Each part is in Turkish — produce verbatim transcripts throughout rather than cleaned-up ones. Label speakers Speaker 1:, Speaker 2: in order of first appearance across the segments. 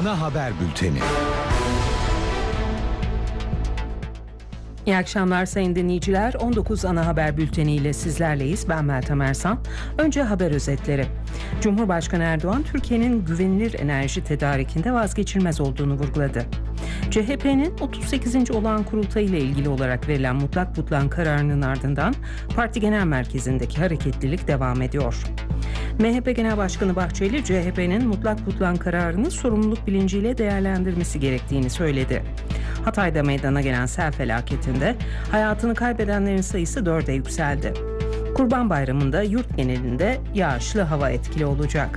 Speaker 1: Ana haber bülteni.
Speaker 2: İyi akşamlar sayın dinleyiciler. on dokuz ana haber bülteni ile sizlerleyiz. Ben Meltem Ersan. Önce haber özetleri. Cumhurbaşkanı Erdoğan, Türkiye'nin güvenilir enerji tedarikinde vazgeçilmez olduğunu vurguladı. C H P'nin otuz sekizinci olağan kurultayı ile ilgili olarak verilen mutlak butlan kararının ardından parti genel merkezindeki hareketlilik devam ediyor. M H P Genel Başkanı Bahçeli, C H P'nin mutlak butlan kararını sorumluluk bilinciyle değerlendirmesi gerektiğini söyledi. Hatay'da meydana gelen sel felaketinde hayatını kaybedenlerin sayısı dörde yükseldi. Kurban Bayramı'nda yurt genelinde yağışlı hava etkili olacak.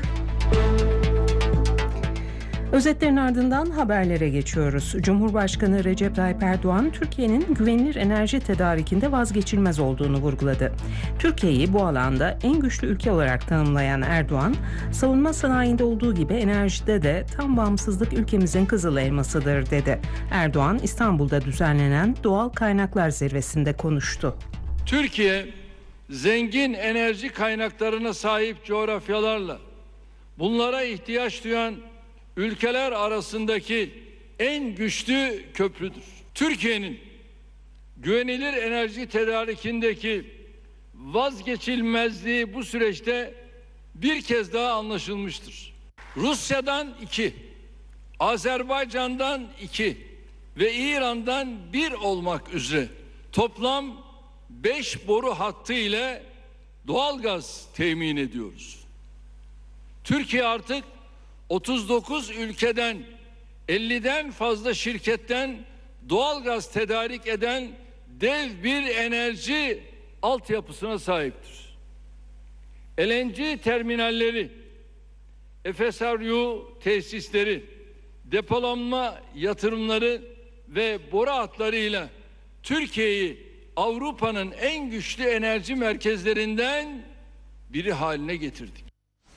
Speaker 2: Özetlerin ardından haberlere geçiyoruz. Cumhurbaşkanı Recep Tayyip Erdoğan, Türkiye'nin güvenilir enerji tedarikinde vazgeçilmez olduğunu vurguladı. Türkiye'yi bu alanda en güçlü ülke olarak tanımlayan Erdoğan, savunma sanayinde olduğu gibi enerjide de tam bağımsızlık ülkemizin kızıl elmasıdır dedi. Erdoğan, İstanbul'da düzenlenen Doğal Kaynaklar Zirvesi'nde konuştu.
Speaker 3: Türkiye, zengin enerji kaynaklarına sahip coğrafyalarla bunlara ihtiyaç duyan ülkeler arasındaki en güçlü köprüdür. Türkiye'nin güvenilir enerji tedarikindeki vazgeçilmezliği bu süreçte bir kez daha anlaşılmıştır. Rusya'dan iki, Azerbaycan'dan iki ve İran'dan bir olmak üzere toplam beş boru hattı ile doğalgaz temin ediyoruz. Türkiye artık otuz dokuz ülkeden elliden fazla şirketten doğalgaz tedarik eden dev bir enerji altyapısına sahiptir. L N G terminalleri, F S R U tesisleri, depolanma yatırımları ve boru hatlarıyla Türkiye'yi Avrupa'nın en güçlü enerji merkezlerinden biri haline getirdik.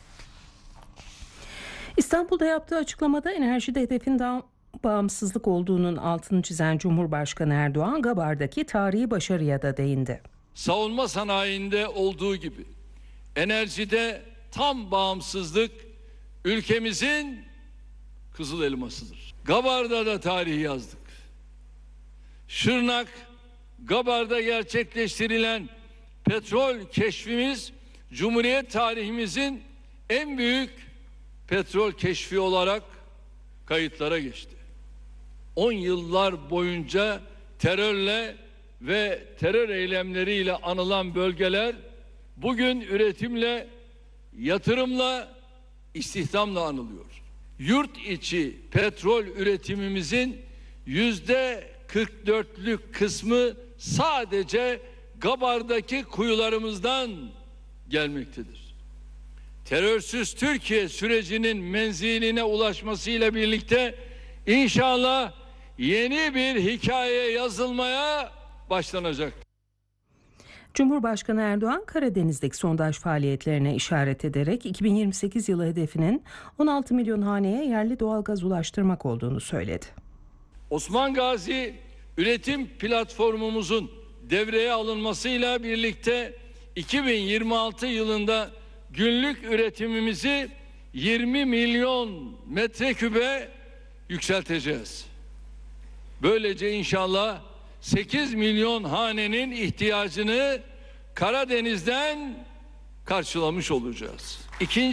Speaker 2: İstanbul'da yaptığı açıklamada enerjide hedefin daha bağımsızlık olduğunun altını çizen Cumhurbaşkanı Erdoğan, Gabar'daki tarihi başarıya da değindi.
Speaker 3: Savunma sanayinde olduğu gibi enerjide tam bağımsızlık ülkemizin kızıl elmasıdır. Gabar'da da tarihi yazdık. Şırnak, Gabar'da gerçekleştirilen petrol keşfimiz Cumhuriyet tarihimizin en büyük petrol keşfi olarak kayıtlara geçti. on yıllar boyunca terörle ve terör eylemleriyle anılan bölgeler bugün üretimle, yatırımla, istihdamla anılıyor. Yurt içi petrol üretimimizin yüzde kırk dörtlük kısmı sadece Gabar'daki kuyularımızdan gelmektedir. Terörsüz Türkiye sürecinin menziline ulaşmasıyla birlikte inşallah yeni bir hikaye yazılmaya başlanacak.
Speaker 2: Cumhurbaşkanı Erdoğan, Karadeniz'deki sondaj faaliyetlerine işaret ederek iki bin yirmi sekiz yılı hedefinin on altı milyon haneye yerli doğalgaz ulaştırmak olduğunu söyledi.
Speaker 3: Osman Gazi üretim platformumuzun devreye alınmasıyla birlikte iki bin yirmi altı yılında günlük üretimimizi yirmi milyon metrekübe yükselteceğiz. Böylece inşallah sekiz milyon hanenin ihtiyacını Karadeniz'den karşılamış olacağız. İkinci